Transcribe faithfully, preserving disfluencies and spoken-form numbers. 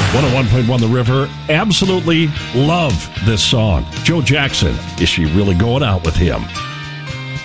one oh one point one The River. Absolutely love this song. Joe Jackson. Is she really going out with him?